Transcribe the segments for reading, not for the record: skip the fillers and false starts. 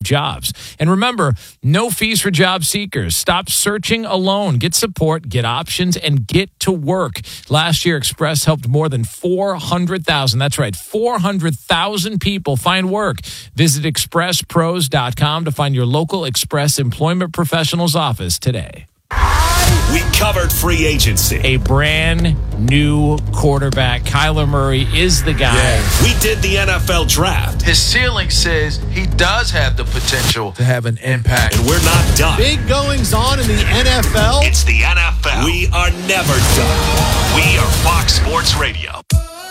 jobs. And remember, no fees for job seekers. Stop searching alone. Get support, get options, and get to work. Last year, Express helped more than 400,000. That's right, 400,000 people find work. Visit expresspros.com to find your local Express employment professional's office today. We covered free agency. A brand new quarterback. Kyler Murray is the guy. Yeah. We did the NFL draft. His ceiling says he does have the potential to have an impact. And we're not done. Big goings on in the NFL. It's the NFL. We are never done. We are Fox Sports Radio.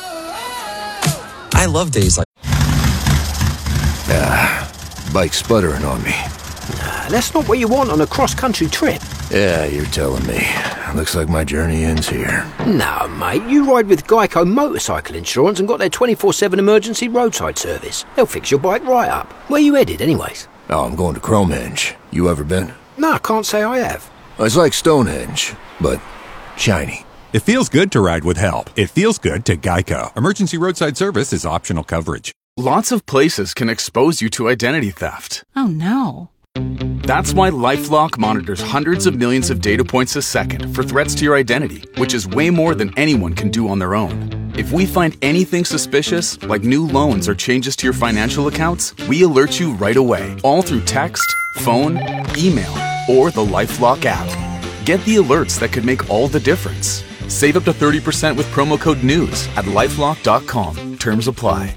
I love days like bike sputtering on me. That's not what you want on a cross-country trip. Yeah, you're telling me. Looks like my journey ends here. No, mate, you ride with Geico Motorcycle Insurance and got their 24/7 emergency roadside service. They'll fix your bike right up. Where you headed, anyways? Oh, I'm going to Cromehenge. You ever been? No, I can't say I have. It's like Stonehenge, but shiny. It feels good to ride with help. It feels good to Geico. Emergency roadside service is optional coverage. Lots of places can expose you to identity theft. Oh, no. That's why LifeLock monitors hundreds of millions of data points a second for threats to your identity, which is way more than anyone can do on their own. If we find anything suspicious, like new loans or changes to your financial accounts, we alert you right away, all through text, phone, email, or the LifeLock app. Get the alerts that could make all the difference. Save up to 30% with promo code NEWS at LifeLock.com. Terms apply.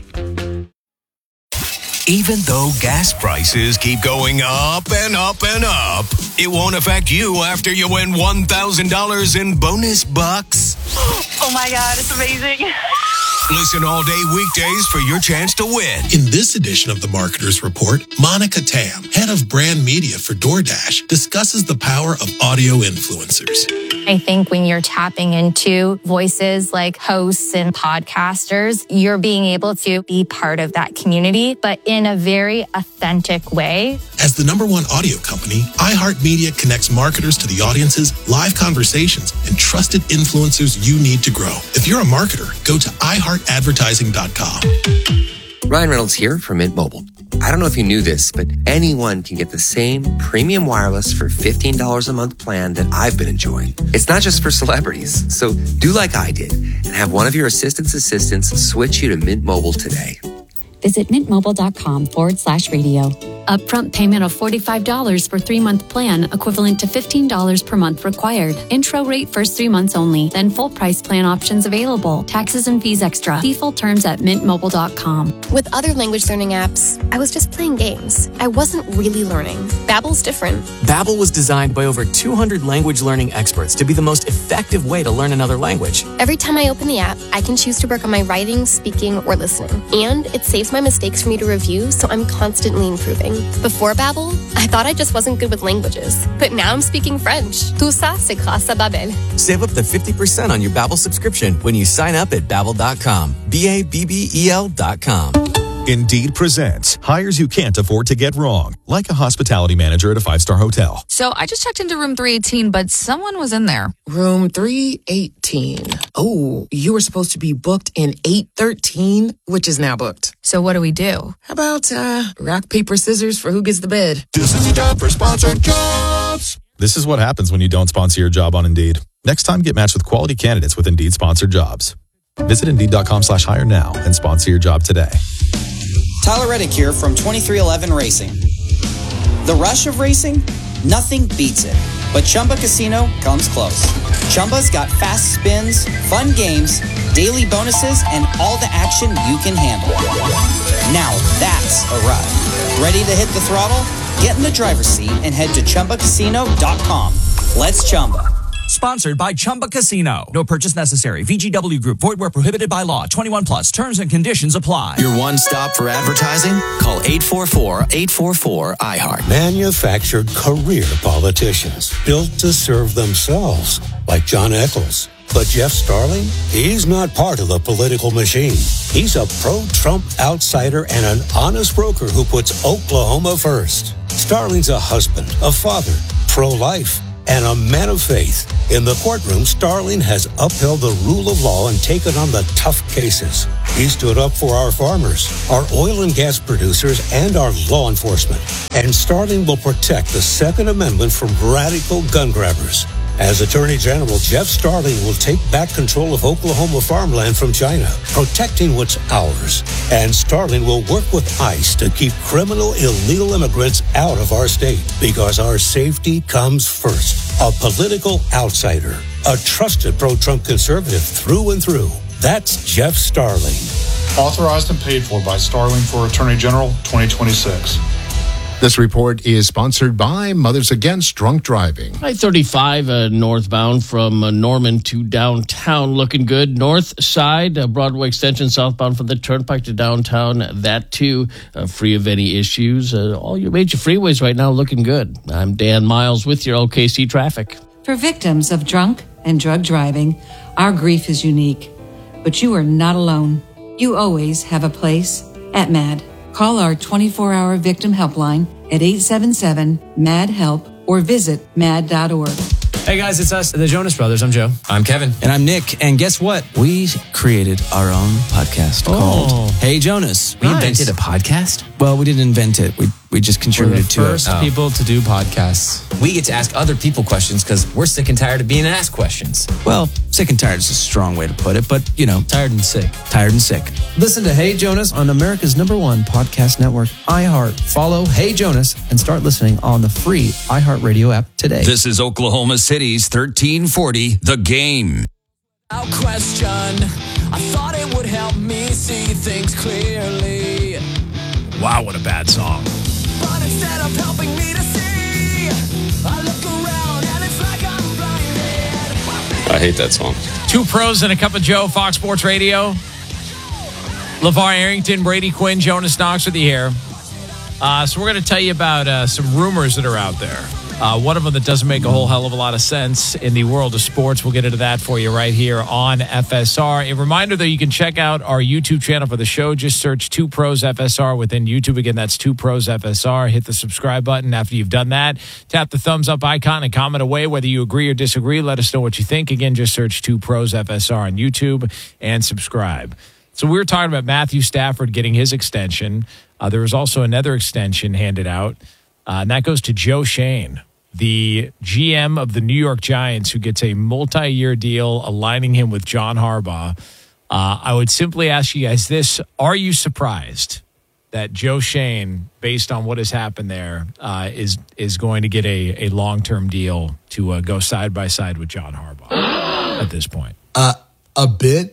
Even though gas prices keep going up and up and up, it won't affect you after you win $1,000 in bonus bucks. Oh my God, it's amazing. Listen all day weekdays for your chance to win. In this edition of the Marketer's Report, Monica Tam, head of brand media for DoorDash, discusses the power of audio influencers. I think when you're tapping into voices like hosts and podcasters, you're being able to be part of that community, but in a very authentic way. As the #1 audio company, iHeartMedia connects marketers to the audiences, live conversations, and trusted influencers you need to grow. If you're a marketer, go to iHeartAdvertising.com. Ryan Reynolds here from Mint Mobile. I don't know if you knew this, but anyone can get the same premium wireless for $15 a month plan that I've been enjoying. It's not just for celebrities. So do like I did and have one of your assistants switch you to Mint Mobile today. Visit mintmobile.com/radio. Upfront payment of $45 for 3-month plan, equivalent to $15 per month required. Intro rate first 3 months only, then full price plan options available. Taxes and fees extra. See full terms at mintmobile.com. With other language learning apps, I was just playing games. I wasn't really learning. Babbel's different. Babbel was designed by over 200 language learning experts to be the most effective way to learn another language. Every time I open the app, I can choose to work on my writing, speaking, or listening. And it saves my mistakes for me to review, so I'm constantly improving. Before Babbel, I thought I just wasn't good with languages. But now I'm speaking French. Tout ça, c'est grâce à Babbel. Save up to 50% on your Babbel subscription when you sign up at Babbel.com. BABBEL.com. Indeed presents hires you can't afford to get wrong, like a hospitality manager at a 5-star hotel. So I just checked into room 318, but someone was in there. Room 318. Oh, you were supposed to be booked in 813, which is now booked. So what do we do? How about rock, paper, scissors for who gets the bed? This is a job for sponsored jobs. This is what happens when you don't sponsor your job on Indeed. Next time, get matched with quality candidates with Indeed sponsored jobs. Visit Indeed.com/hire now and sponsor your job today. Tyler Reddick here from 2311 Racing. The rush of racing? Nothing beats it. But Chumba Casino comes close. Chumba's got fast spins, fun games, daily bonuses, and all the action you can handle. Now that's a ride. Ready to hit the throttle? Get in the driver's seat and head to ChumbaCasino.com. Let's Chumba. Sponsored by Chumba Casino. No purchase necessary. VGW Group. Void where prohibited by law. 21 plus. Terms and conditions apply. Your one stop for advertising? Call 844-844-iHeart. Manufactured career politicians built to serve themselves, like John Eccles. But Jeff Starling, he's not part of the political machine. He's a pro-Trump outsider and an honest broker who puts Oklahoma first. Starling's a husband, a father, pro-life, and a man of faith. In the courtroom, Starling has upheld the rule of law and taken on the tough cases. He stood up for our farmers, our oil and gas producers, and our law enforcement. And Starling will protect the Second Amendment from radical gun grabbers. As Attorney General, Jeff Starling will take back control of Oklahoma farmland from China, protecting what's ours. And Starling will work with ICE to keep criminal illegal immigrants out of our state, because our safety comes first. A political outsider, a trusted pro-Trump conservative through and through. That's Jeff Starling. Authorized and paid for by Starling for Attorney General 2026. This report is sponsored by Mothers Against Drunk Driving. I-35 northbound from Norman to downtown, looking good. North side, Broadway extension southbound from the Turnpike to downtown, that too, free of any issues. All your major freeways right now looking good. I'm Dan Miles with your OKC traffic. For victims of drunk and drug driving, our grief is unique. But you are not alone. You always have a place at MAD. Call our 24-hour victim helpline at 877-MAD-HELP or visit mad.org. Hey guys, it's us, the Jonas Brothers. I'm Joe. I'm Kevin. And I'm Nick. And guess what? We created our own podcast called Hey Jonas. We invented a podcast? Well, we didn't invent it. We just contributed to it. We're the first people to do podcasts. We get to ask other people questions because we're sick and tired of being asked questions. Well, sick and tired is a strong way to put it, but, you know. Tired and sick. Tired and sick. Listen to Hey Jonas on America's #1 podcast network, iHeart. Follow Hey Jonas and start listening on the free iHeartRadio app today. This is Oklahoma City's 1340, The Game. Question. I thought it would help me see things clearly. Wow, what a bad song. But instead of helping me to see, I look around and it's like I'm blinded. I hate that song. Two pros and a cup of Joe, Fox Sports Radio. LeVar Arrington, Brady Quinn, Jonas Knox with you here. So we're going to tell you about some rumors that are out there. One of them that doesn't make a whole hell of a lot of sense in the world of sports. We'll get into that for you right here on FSR. A reminder, though, you can check out our YouTube channel for the show. Just search 2 Pros FSR within YouTube. Again, that's 2 Pros FSR. Hit the subscribe button. After you've done that, tap the thumbs up icon and comment away whether you agree or disagree. Let us know what you think. Again, just search 2 Pros FSR on YouTube and subscribe. So we were talking about Matthew Stafford getting his extension. There was also another extension handed out, and that goes to Joe Schoen, the GM of the New York Giants, who gets a multi-year deal aligning him with John Harbaugh. I would simply ask you guys this. Are you surprised that Joe Schoen, based on what has happened there, is going to get a long-term deal to go side by side with John Harbaugh at this point? A bit,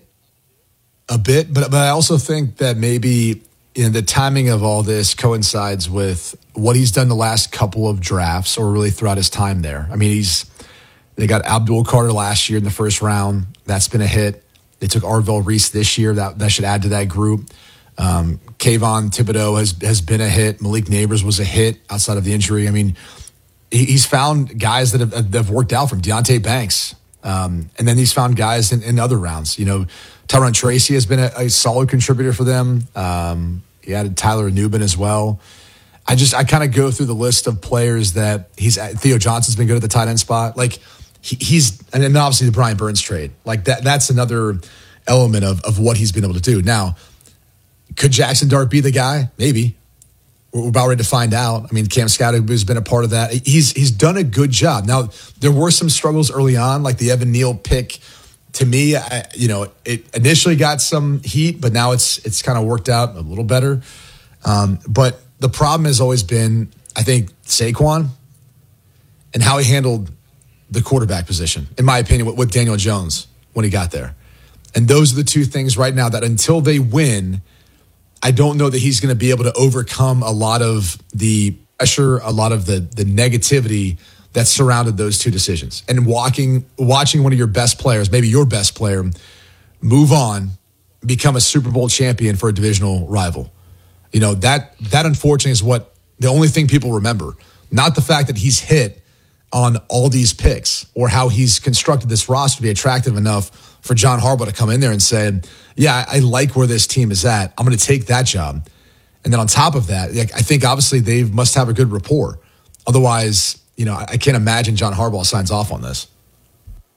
but I also think that maybe the timing of all this coincides with what he's done the last couple of drafts, or really throughout his time there. I mean, they got Abdul Carter last year in the first round. That's been a hit. They took Arvell Reese this year. That should add to that group. Kayvon Thibodeau has been a hit. Malik Neighbors was a hit outside of the injury. I mean, he's found guys that have worked out, from Deonte Banks. And then he's found guys in other rounds. You know, Tyron Tracy has been a solid contributor for them. He added Tyler Nubin as well. I kind of go through the list of players that Theo Johnson's been good at the tight end spot. Like and then obviously the Brian Burns trade. Like that's another element of what he's been able to do. Now, could Jackson Dart be the guy? Maybe. We're about ready to find out. I mean, Cam Scott has been a part of that. He's done a good job. Now, there were some struggles early on, like the Evan Neal pick. To me, it initially got some heat, but now it's kind of worked out a little better. But the problem has always been, I think, Saquon and how he handled the quarterback position, in my opinion, with Daniel Jones when he got there. And those are the two things right now that until they win, I don't know that he's going to be able to overcome a lot of the pressure, a lot of the negativity that surrounded those two decisions. And watching one of your best players, maybe your best player, move on, become a Super Bowl champion for a divisional rival. You know, that unfortunately is what the only thing people remember. Not the fact that he's hit on all these picks or how he's constructed this roster to be attractive enough for John Harbaugh to come in there and say, yeah, I like where this team is at. I'm going to take that job. And then on top of that, I think obviously they must have a good rapport. Otherwise, I can't imagine John Harbaugh signs off on this.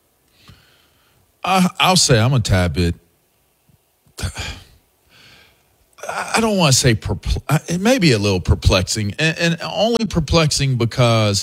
I'll say I'm a tad bit. I don't want to say it may be a little perplexing, and only perplexing because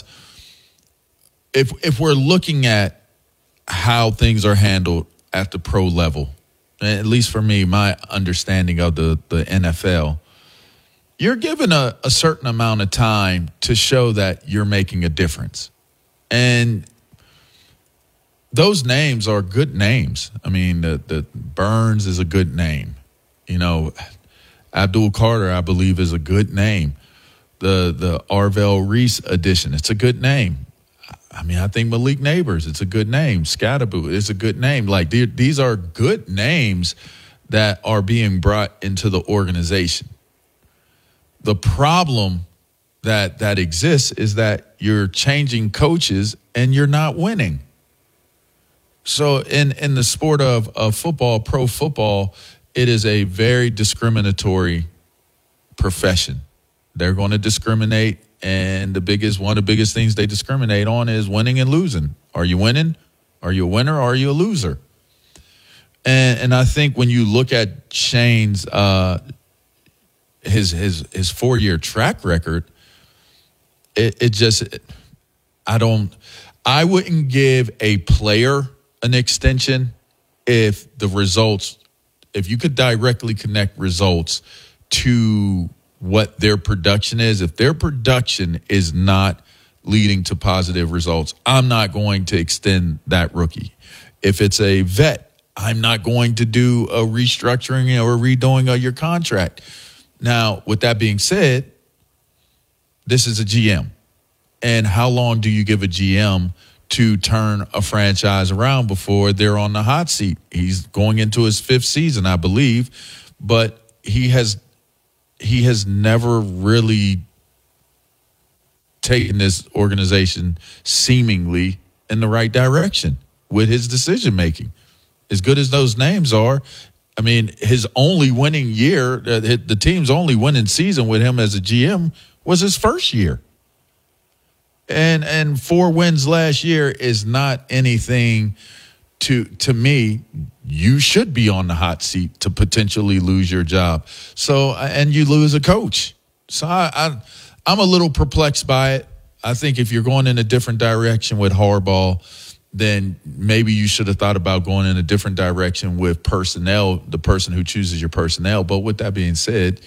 if we're looking at how things are handled at the pro level, at least for me, my understanding of the NFL, you're given a certain amount of time to show that you're making a difference. And those names are good names. I mean, the Burns is a good name. You know, Abdul Carter, I believe, is a good name. The Arvell Reese addition, it's a good name. I mean, I think Malik Neighbors, it's a good name. Scatterboo, it's a good name. Like, these are good names that are being brought into the organization. The problem that exists is that you're changing coaches and you're not winning. So in the sport of football, pro football, it is a very discriminatory profession. They're going to discriminate, and one of the biggest things they discriminate on is winning and losing. Are you winning? Are you a winner? Or are you a loser? And I think when you look at Shane's his 4-year track record, I wouldn't give a player an extension if you could directly connect results to what their production is. If their production is not leading to positive results, I'm not going to extend that rookie. If it's a vet, I'm not going to do a restructuring or redoing of your contract. Now, with that being said, this is a GM. And how long do you give a GM to turn a franchise around before they're on the hot seat? He's going into his 5th season, I believe, but he has never really taken this organization seemingly in the right direction with his decision making. As good as those names are, I mean, his only winning year, the team's only winning season with him as a GM was his first year. And 4 wins last year is not anything to me. You should be on the hot seat to potentially lose your job. So, and you lose a coach. So I'm a little perplexed by it. I think if you're going in a different direction with Harbaugh, then maybe you should have thought about going in a different direction with personnel, the person who chooses your personnel. But with that being said,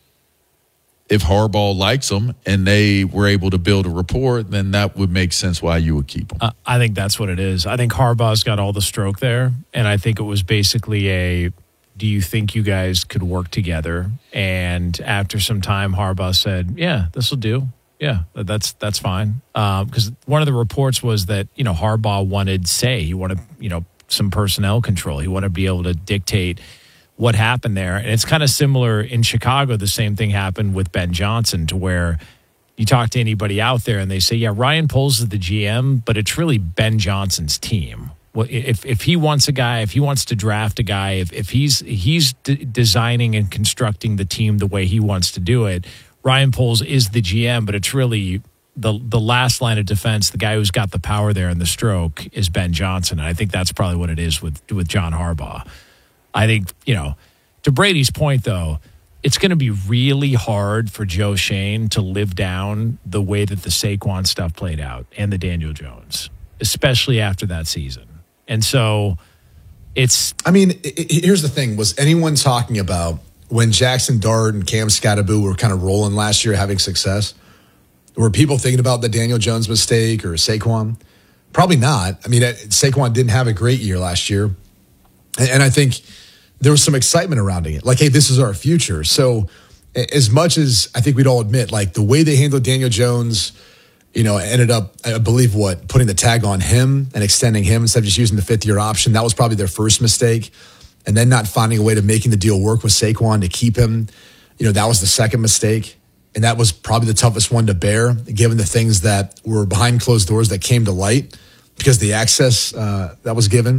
if Harbaugh likes them and they were able to build a rapport, then that would make sense why you would keep them. I think that's what it is. I think Harbaugh's got all the stroke there, and I think it was basically do you think you guys could work together? And after some time, Harbaugh said, yeah, this will do. Yeah, that's fine. Because one of the reports was that, Harbaugh he wanted, some personnel control. He wanted to be able to dictate what happened there. And it's kind of similar in Chicago. The same thing happened with Ben Johnson, to where you talk to anybody out there and they say, yeah, Ryan Poles is the GM, but it's really Ben Johnson's team. Well, if he wants a guy, if he wants to draft a guy, if he's designing and constructing the team the way he wants to do it, Ryan Poles is the GM, but it's really the last line of defense. The guy who's got the power there in the stroke is Ben Johnson. And I think that's probably what it is with John Harbaugh. I think, to Brady's point, though, it's going to be really hard for Joe Schoen to live down the way that the Saquon stuff played out and the Daniel Jones, especially after that season. And so here's the thing. Was anyone talking about when Jackson Dart and Cam Scatterboo were kind of rolling last year, having success? Were people thinking about the Daniel Jones mistake or Saquon? Probably not. I mean, Saquon didn't have a great year last year. And I think there was some excitement around it. Like, hey, this is our future. So as much as I think we'd all admit, like, the way they handled Daniel Jones, ended up, I believe, putting the tag on him and extending him instead of just using the 5th-year option. That was probably their first mistake. And then not finding a way to making the deal work with Saquon to keep him, that was the second mistake. And that was probably the toughest one to bear, given the things that were behind closed doors that came to light because the access that was given.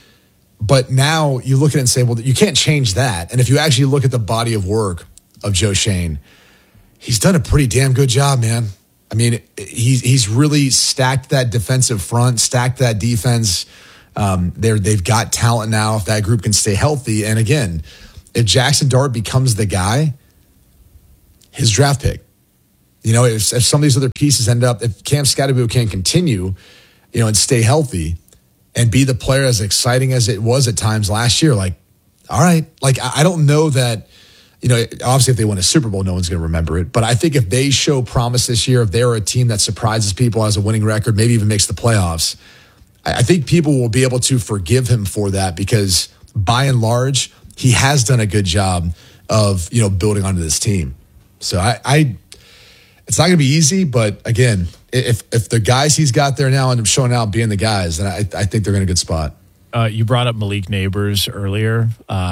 But now you look at it and say, well, you can't change that. And if you actually look at the body of work of Joe Schoen, he's done a pretty damn good job, man. I mean, he's really stacked that defensive front, stacked that defense. They've got talent now if that group can stay healthy. And again, if Jackson Dart becomes the guy, his draft pick. If some of these other pieces end up, if Cam Skattebo can continue, and stay healthy and be the player as exciting as it was at times last year, like, all right. Like, I don't know that, obviously if they win a Super Bowl, no one's going to remember it. But I think if they show promise this year, if they're a team that surprises people, has a winning record, maybe even makes the playoffs, I think people will be able to forgive him for that because by and large, he has done a good job of, building onto this team. So it's not going to be easy, but again, if the guys he's got there now end up showing out being the guys, then I think they're in a good spot. You brought up Malik Neighbors earlier.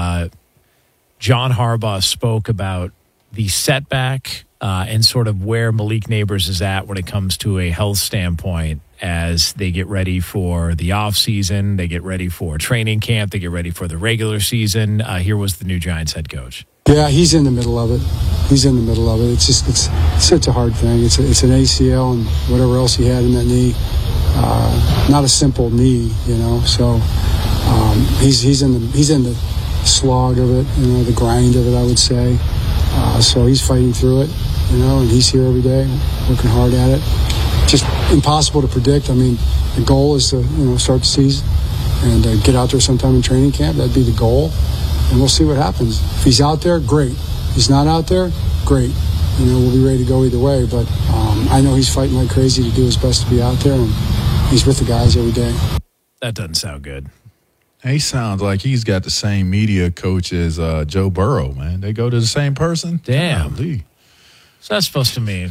John Harbaugh spoke about the setback and sort of where Malik Neighbors is at when it comes to a health standpoint as they get ready for the offseason, they get ready for training camp, they get ready for the regular season. Here was the new Giants head coach. Yeah, he's in the middle of it. It's just it's such a hard thing. It's an ACL and whatever else he had in that knee. Not a simple knee, So he's in the slog of it, the grind of it, I would say. So he's fighting through it, and he's here every day, working hard at it. Just impossible to predict. I mean, the goal is to start the season and get out there sometime in training camp. That'd be the goal. And we'll see what happens. If he's out there, great. If he's not out there, great. We'll be ready to go either way. But I know he's fighting like crazy to do his best to be out there, and he's with the guys every day. That doesn't sound good. He sounds like he's got the same media coach as Joe Burrow, man. They go to the same person? Damn. Golly. What's that supposed to mean?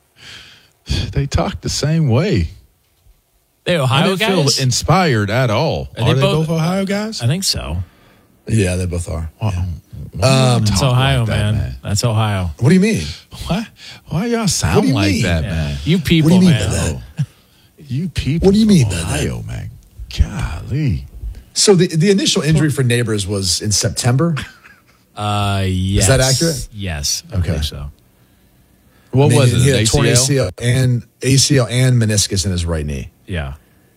They talk the same way. They Ohio guys? I didn't feel inspired at all. Are they both Ohio guys? I think so. Yeah, they both are. That's Ohio, like that, man. That's Ohio. What do you mean? Why y'all sound like that, man? You people, what do you mean man. by that? You people. What do you mean by Ohio, that? Man? Golly. So the initial injury for Neighbors was in September? Yes. Is that accurate? Yes. I Okay. think so. What was it? He had An torn ACL? ACL and meniscus in his right knee. Yeah.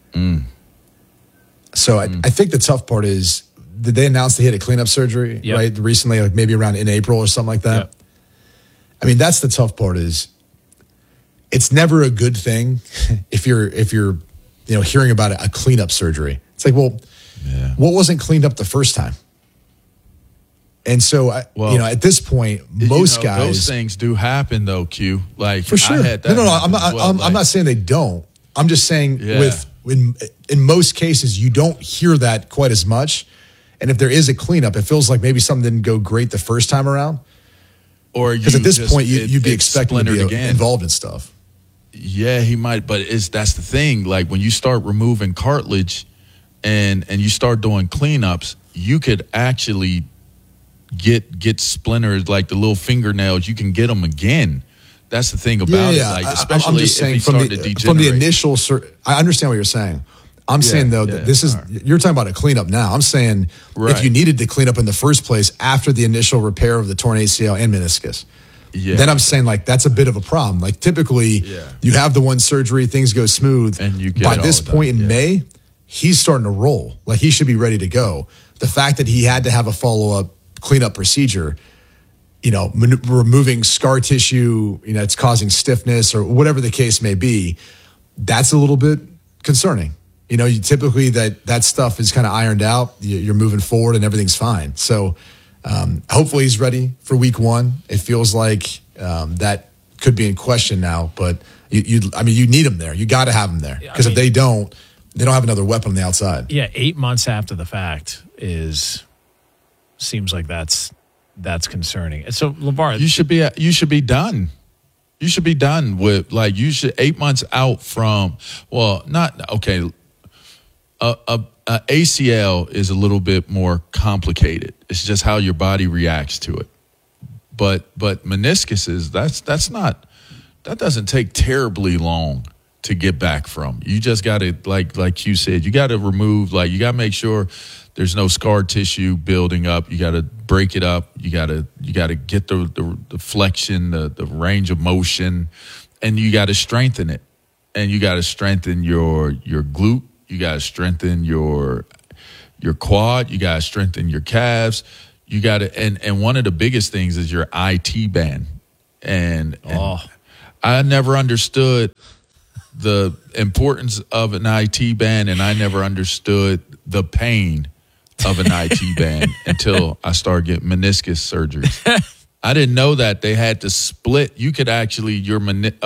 So I think the tough part is, did they announce they had a cleanup surgery right recently, like maybe around in April or something like that? Yep. I mean, that's the tough part is it's never a good thing if you're hearing about a cleanup surgery. It's like, well, what wasn't cleaned up the first time? And so, at this point, most guys, those things do happen though. Q, like for sure. I had that No. happen as well. I'm not saying they don't. I'm just saying in most cases you don't hear that quite as much. And if there is a cleanup, it feels like maybe something didn't go great the first time around. Or because at this point you'd be it expecting to be again. involved in stuff. Yeah, he might, but that's the thing. Like when you start removing cartilage and you start doing cleanups, you could actually get splinters, like the little fingernails. You can get them again. That's the thing about it. Like, especially I'm just saying if he started to degenerate. from the initial. I understand what you're saying. I'm saying though that this is you're talking about a cleanup now. I'm saying if you needed to clean up in the first place after the initial repair of the torn ACL and meniscus. Yeah. Then I'm saying like that's a bit of a problem. Like typically you have the one surgery, things go smooth. And you get by it this all point done, in May, he's starting to roll. Like he should be ready to go. The fact that he had to have a follow-up cleanup procedure, removing scar tissue, it's causing stiffness or whatever the case may be, that's a little bit concerning. You typically that stuff is kind of ironed out. You're moving forward and everything's fine. So hopefully he's ready for week 1. It feels like that could be in question now, but you need him there. You got to have him there because if they don't have another weapon on the outside. Yeah, 8 months after the fact seems like that's concerning. And so LeVar, you should be done. You should be done with 8 months out from a ACL is a little bit more complicated. It's just how your body reacts to it. But meniscuses, that doesn't take terribly long to get back from. You just got to, like you said, you got to remove, you got to make sure there's no scar tissue building up. You got to break it up. You got to get the flexion, the range of motion, and you got to strengthen it. And you got to strengthen your glute. You You got to strengthen your quad. You got to strengthen your calves. You got to, and one of the biggest things is your IT band. And I never understood the importance of an IT band, and I never understood the pain of an IT band until I started getting meniscus surgeries. I didn't know that they had to split. You could actually your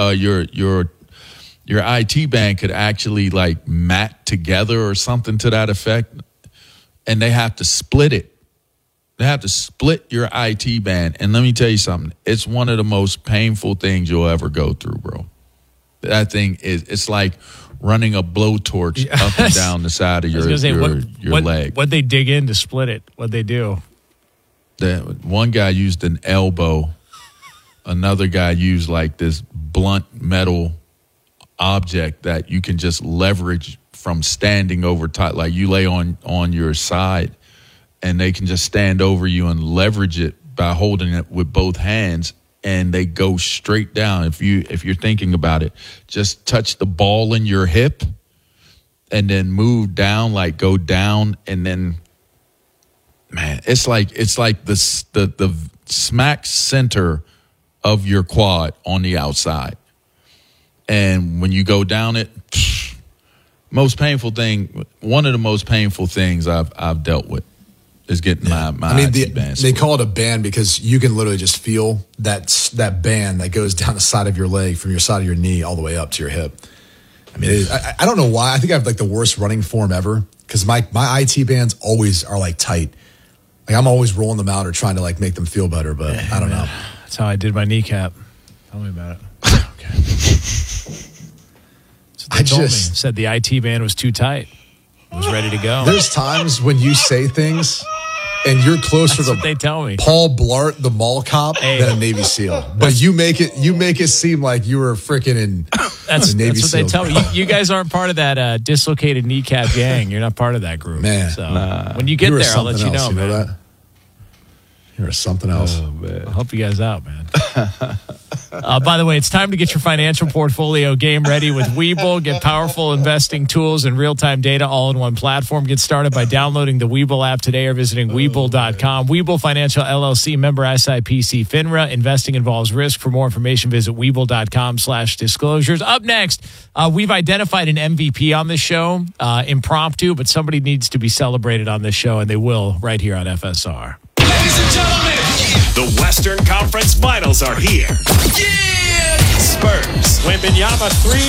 IT band could actually like mat together or something to that effect, and they have to split it. They have to split your IT band. And let me tell you something. It's one of the most painful things you'll ever go through, bro. That thing it's like running a blowtorch up and down the side of your leg. What'd they dig in to split it? What'd they do? One guy used an elbow. Another guy used like this blunt metal object that you can just leverage from standing over top. Like you lay on your side, and they can just stand over you and leverage it by holding it with both hands, and they go straight down. If you're thinking about it, just touch the ball in your hip and then move down, like go down, and then man, it's like the smack center of your quad on the outside. And when you go down it, one of the most painful things I've dealt with is getting my IT band. They call it a band because you can literally just feel that band that goes down the side of your leg from your side of your knee all the way up to your hip. I mean, I don't know why. I think I have like the worst running form ever because my IT bands always are like tight. Like I'm always rolling them out or trying to like make them feel better, but I don't know. That's how I did my kneecap. Tell me about it. Okay. They told me. Said the IT band was too tight. It was ready to go. There's times when you say things and you're closer to they tell me. Paul Blart, the mall cop, than a Navy SEAL. But you make it seem like you were freaking in that's Navy what SEAL. they tell me. You guys aren't part of that dislocated kneecap gang. You're not part of that group. Man. So when you get there, I'll let you know, man. That? You're something else. Oh, man. I'll help you guys out, man. By the way, it's time to get your financial portfolio game ready with Webull. Get powerful investing tools and real-time data all in one platform. Get started by downloading the Webull app today or visiting Webull.com. Webull Financial LLC, member SIPC FINRA. Investing involves risk. For more information, visit Webull.com/disclosures. Up next, we've identified an MVP on this show, impromptu, but somebody needs to be celebrated on this show, and they will right here on FSR. Ladies and gentlemen, the Western Conference Finals are here. Yeah! Spurs. Wembanyama 3.